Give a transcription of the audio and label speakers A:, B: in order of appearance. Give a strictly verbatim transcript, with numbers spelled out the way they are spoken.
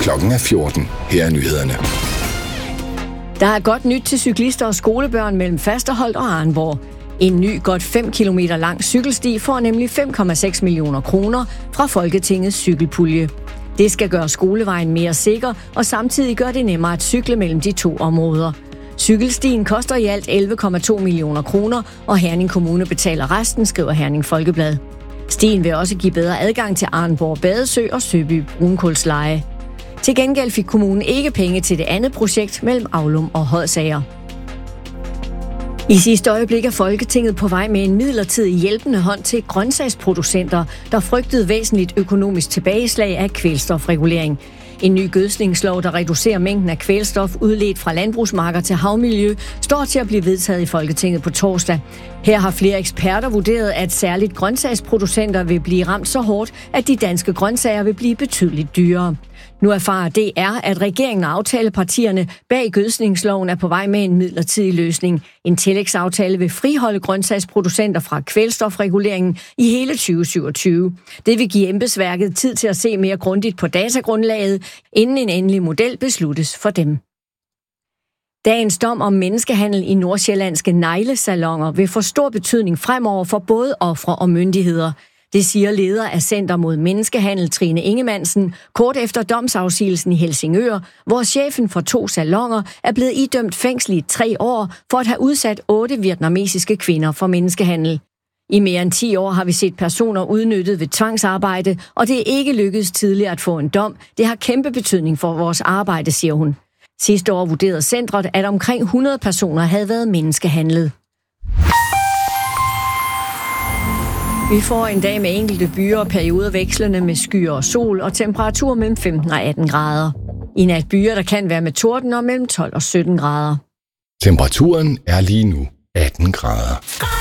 A: Klokken er fjorten. Her er nyhederne.
B: Der er godt nyt til cyklister og skolebørn mellem Fasterholt og Arnborg. En ny, godt fem kilometer lang cykelsti får nemlig fem komma seks millioner kroner fra Folketingets cykelpulje. Det skal gøre skolevejen mere sikker og samtidig gøre det nemmere at cykle mellem de to områder. Cykelstien koster i alt elleve komma to millioner kroner, og Herning Kommune betaler resten, skriver Herning Folkeblad. Stien vil også give bedre adgang til Arnborg Badesø og Søby Brunkulsleje. Til gengæld fik kommunen ikke penge til det andet projekt mellem Aulum og Hodsager. I sidste øjeblik er Folketinget på vej med en midlertidig hjælpende hånd til grøntsagsproducenter, der frygtede væsentligt økonomisk tilbageslag af kvælstofregulering. En ny gødskningslov, der reducerer mængden af kvælstof udledt fra landbrugsmarker til havmiljø, står til at blive vedtaget i Folketinget på torsdag. Her har flere eksperter vurderet, at særligt grøntsagsproducenter vil blive ramt så hårdt, at de danske grøntsager vil blive betydeligt dyrere. Nu erfarer D R, at regeringen og aftalepartierne bag gødskningsloven er på vej med en midlertidig løsning. En tillægsaftale vil friholde grøntsagsproducenter fra kvælstofreguleringen i hele tyve syvogtyve. Det vil give embedsværket tid til at se mere grundigt på datagrundlaget, inden en endelig model besluttes for dem. Dagens dom om menneskehandel i nordsjællandske neglesaloner vil få stor betydning fremover for både ofre og myndigheder. Det siger leder af Center mod Menneskehandel, Trine Ingemansen, kort efter domsafsigelsen i Helsingør, hvor chefen for to saloner er blevet idømt fængsel i tre år for at have udsat otte vietnamesiske kvinder for menneskehandel. I mere end ti år har vi set personer udnyttet ved tvangsarbejde, og det er ikke lykkedes tidligere at få en dom. Det har kæmpe betydning for vores arbejde, siger hun. Sidste år vurderede centret, at omkring hundrede personer havde været menneskehandlet. Vi får en dag med enkelte byer og perioder vekslende med skyer og sol og temperatur mellem femten og atten grader. I nat byer, der kan være med torden og mellem tolv og sytten grader.
A: Temperaturen er lige nu atten grader.